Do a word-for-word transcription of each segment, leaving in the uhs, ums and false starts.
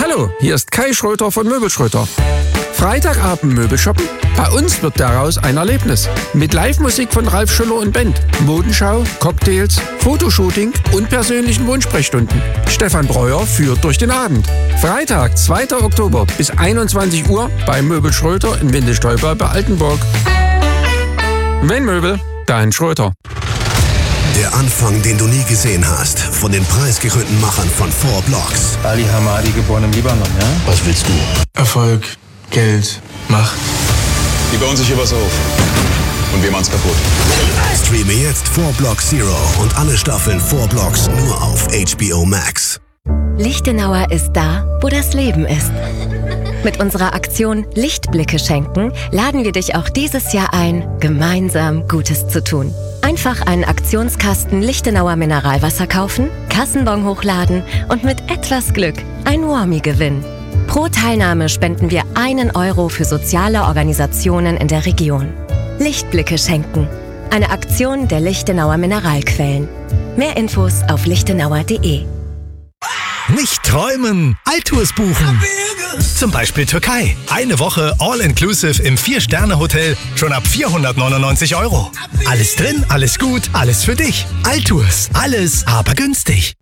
Hallo, hier ist Kai Schröter von Möbelschröter. Freitagabend Möbel shoppen? Bei uns wird daraus ein Erlebnis. Mit Live-Musik von Ralf Schüller und Band, Modenschau, Cocktails, Fotoshooting und persönlichen Wunschsprechstunden. Stefan Breuer führt durch den Abend. Freitag, zweiter Oktober bis einundzwanzig Uhr bei Möbelschröter in Windelstolper bei Altenburg. Wenn Möbel, dann Schröter. Der Anfang, den du nie gesehen hast, von den preisgekrönten Machern von Four Blocks. Ali Hamadi, geboren im Libanon, ja? Was willst du? Erfolg, Geld, Macht. Die bauen sich hier was auf. Und wir machen's kaputt. Streame jetzt Four Blocks Zero und alle Staffeln Four Blocks nur auf H B O Max. Lichtenauer ist da, wo das Leben ist. Mit unserer Aktion Lichtblicke schenken laden wir dich auch dieses Jahr ein, gemeinsam Gutes zu tun. Einfach einen Aktionskasten Lichtenauer Mineralwasser kaufen, Kassenbon hochladen und mit etwas Glück ein Warmie gewinnen. Pro Teilnahme spenden wir einen Euro für soziale Organisationen in der Region. Lichtblicke schenken. Eine Aktion der Lichtenauer Mineralquellen. Mehr Infos auf lichtenauer punkt de. Nicht träumen, Altours buchen. Zum Beispiel Türkei. Eine Woche All-Inclusive im Vier-Sterne-Hotel schon ab vierhundertneunundneunzig Euro. Alles drin, alles gut, alles für dich. Altours, alles aber günstig.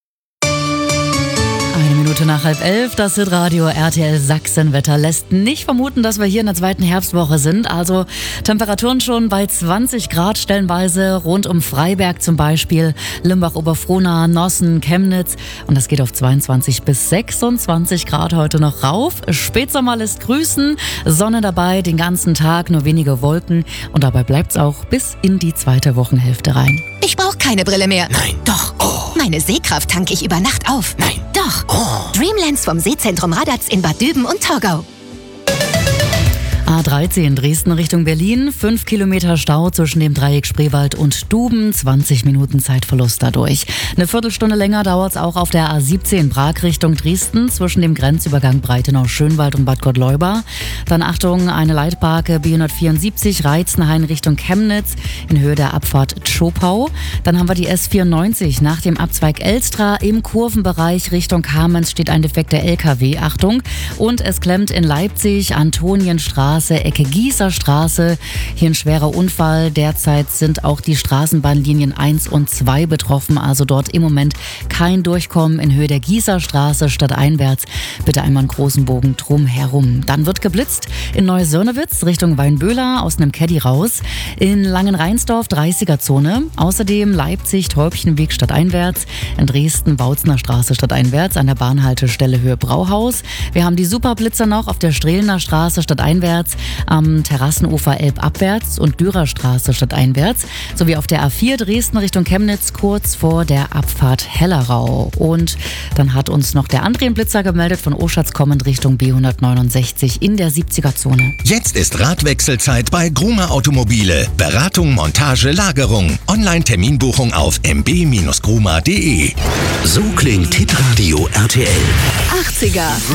Eine Minute nach halb elf, das Hitradio R T L Sachsenwetter lässt nicht vermuten, dass wir hier in der zweiten Herbstwoche sind. Also Temperaturen schon bei zwanzig Grad stellenweise, rund um Freiberg zum Beispiel, Limbach-Oberfrohna, Nossen, Chemnitz. Und das geht auf zweiundzwanzig bis sechsundzwanzig Grad heute noch rauf. Spätsommer lässt grüßen, Sonne dabei den ganzen Tag, nur wenige Wolken. Und dabei bleibt's auch bis in die zweite Wochenhälfte rein. Ich brauche keine Brille mehr. Nein. Doch. Oh. Meine Sehkraft tanke ich über Nacht auf. Nein. Doch. Oh. Dreamlands vom Sehzentrum Radatz in Bad Düben und Torgau. A dreizehn Dresden Richtung Berlin, fünf Kilometer Stau zwischen dem Dreieck Spreewald und Duben, zwanzig Minuten Zeitverlust dadurch. Eine Viertelstunde länger dauert es auch auf der A siebzehn Prag Richtung Dresden zwischen dem Grenzübergang Breitenau-Schönwald und Bad Gottleuba. Dann Achtung, eine Leitbarke B hundertvierundsiebzig Reizenhain Richtung Chemnitz in Höhe der Abfahrt Tschopau. Dann haben wir die S vierundneunzig nach dem Abzweig Elstra im Kurvenbereich Richtung Kamenz steht ein defekter L K W, Achtung. Und es klemmt in Leipzig, Antonienstraße, Ecke Gießerstraße. Hier ein schwerer Unfall. Derzeit sind auch die Straßenbahnlinien eins und zwei betroffen. Also dort im Moment kein Durchkommen in Höhe der Gießerstraße stadteinwärts. Bitte einmal einen großen Bogen drumherum. Dann wird geblitzt in Neusörnewitz Richtung Weinböhler aus einem Caddy raus. In Langenreinsdorf dreißiger Zone. Außerdem Leipzig Täubchenweg stadteinwärts. In Dresden Bautzner Straße stadteinwärts an der Bahnhaltestelle Höhe Brauhaus. Wir haben die Superblitzer noch auf der Strehlener Straße stadteinwärts, am Terrassenufer Elbabwärts und Dürerstraße stadteinwärts, sowie auf der A vier Dresden Richtung Chemnitz kurz vor der Abfahrt Hellerau. Und dann hat uns noch der André Blitzer gemeldet von Oschatz kommend Richtung B hundertneunundsechzig in der siebziger Zone. Jetzt ist Radwechselzeit bei Gruma Automobile. Beratung, Montage, Lagerung. Online-Terminbuchung auf m b Bindestrich gruma punkt de. So klingt Hitradio R T L. achtziger